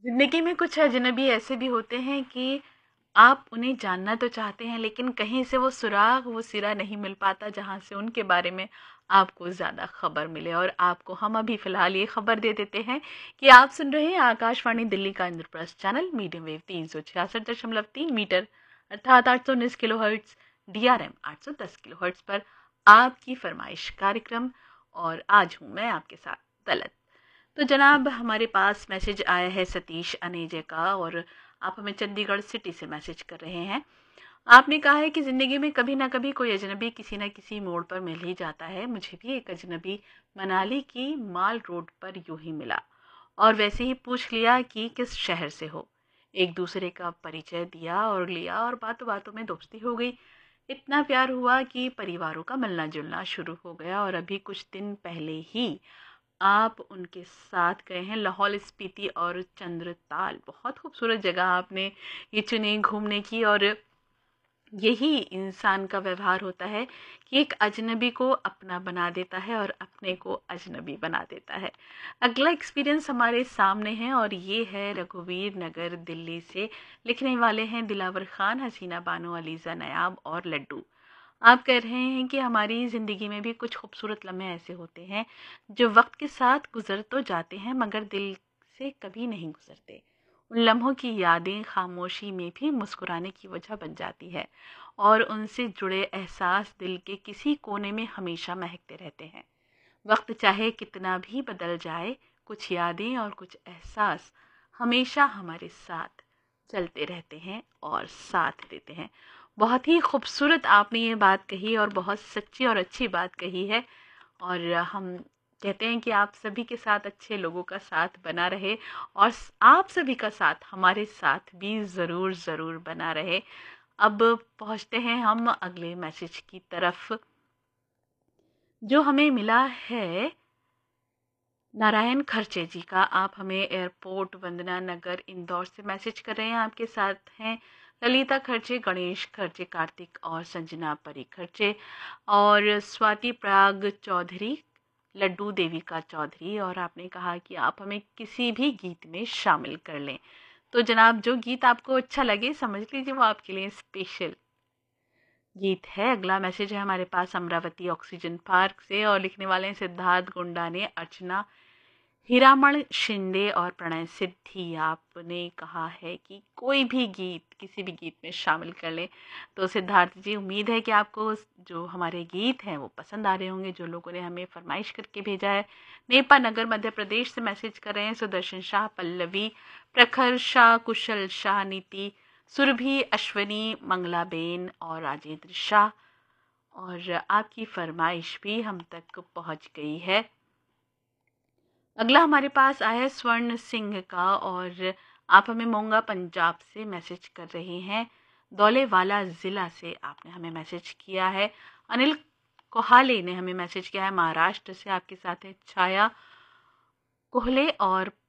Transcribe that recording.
ज़िंदगी में कुछ अजनबी ऐसे भी होते हैं कि आप उन्हें जानना तो चाहते हैं, लेकिन कहीं से वो सुराग, वो सिरा नहीं मिल पाता जहाँ से उनके बारे में आपको ज़्यादा खबर मिले। और आपको हम अभी फ़िलहाल ये खबर दे देते हैं कि आप सुन रहे हैं आकाशवाणी दिल्ली का Indraprastha channel medium wave 366.3 metre अर्थात 819 किलोहर्ट्ज़, DRM 810 किलोहर्ट्ज़ पर आपकी फरमाइश कार्यक्रम। और आज हूँ मैं आपके साथ तलत। तो जनाब, हमारे पास मैसेज आया है सतीश अनेजे का, और आप हमें चंडीगढ़ सिटी से मैसेज कर रहे हैं। आपने कहा है कि ज़िंदगी में कभी ना कभी कोई अजनबी किसी न किसी मोड़ पर मिल ही जाता है। मुझे भी एक अजनबी मनाली की माल रोड पर यूं ही मिला, और वैसे ही पूछ लिया कि किस शहर से हो। एक दूसरे का परिचय दिया और लिया, और बातों बातों में दोस्ती हो गई। इतना प्यार हुआ कि परिवारों का मिलना जुलना शुरू हो गया, और अभी कुछ दिन पहले ही आप उनके साथ गए हैं लाहौल स्पीति और चंद्रताल। बहुत खूबसूरत जगह आपने ये चुनी घूमने की। और यही इंसान का व्यवहार होता है कि एक अजनबी को अपना बना देता है और अपने को अजनबी बना देता है। अगला एक्सपीरियंस हमारे सामने है, और ये है रघुवीर नगर दिल्ली से। लिखने वाले हैं दिलावर खान, हसीना बानो, अलीज़ा नयाब और लड्डू। आप कह रहे हैं कि हमारी ज़िंदगी में भी कुछ खूबसूरत लम्हे ऐसे होते हैं जो वक्त के साथ गुजर तो जाते हैं, मगर दिल से कभी नहीं गुजरते। उन लम्हों की यादें खामोशी में भी मुस्कुराने की वजह बन जाती है, और उनसे जुड़े एहसास दिल के किसी कोने में हमेशा महकते रहते हैं। वक्त चाहे कितना भी बदल जाए, कुछ यादें और कुछ एहसास हमेशा हमारे साथ चलते रहते हैं और साथ देते हैं। बहुत ही खूबसूरत आपने ये बात कही, और बहुत सच्ची और अच्छी बात कही है। और हम कहते हैं कि आप सभी के साथ अच्छे लोगों का साथ बना रहे, और आप सभी का साथ हमारे साथ भी ज़रूर ज़रूर बना रहे। अब पहुंचते हैं हम अगले मैसेज की तरफ, जो हमें मिला है नारायण खर्चे जी का। आप हमें एयरपोर्ट वंदना नगर इंदौर से मैसेज कर रहे हैं। आपके साथ हैं ललिता खर्चे, गणेश खर्चे, कार्तिक और संजना परी खर्चे, और स्वाति प्राग चौधरी, लड्डू देविका चौधरी। और आपने कहा कि आप हमें किसी भी गीत में शामिल कर लें। तो जनाब, जो गीत आपको अच्छा लगे समझ लीजिए वो आपके लिए स्पेशल गीत है। अगला मैसेज है हमारे पास अमरावती ऑक्सीजन पार्क से, और लिखने वाले हैं सिद्धार्थ गुंडा ने, अर्चना हीरामण शिंदे और प्रणय सिद्धि। आपने कहा है कि कोई भी गीत किसी भी गीत में शामिल कर लें। तो सिद्धार्थ जी, उम्मीद है कि आपको जो हमारे गीत हैं वो पसंद आ रहे होंगे, जो लोगों ने हमें फरमाइश करके भेजा है। नेपा नगर मध्य प्रदेश से मैसेज कर रहे हैं सुदर्शन शाह, पल्लवी, प्रखर शाह, कुशल शाह, नीति, सुरभि, अश्वनी, मंगलाबेन और राजेंद्र शाह। और आपकी फरमाइश भी हम तक पहुंच गई है। अगला हमारे पास आया है स्वर्ण सिंह का, और आप हमें मोंगा पंजाब से मैसेज कर रहे हैं। दौलेवाला ज़िला से आपने हमें मैसेज किया है। अनिल कोहाले ने हमें मैसेज किया है महाराष्ट्र से। आपके साथ है छाया कोहले और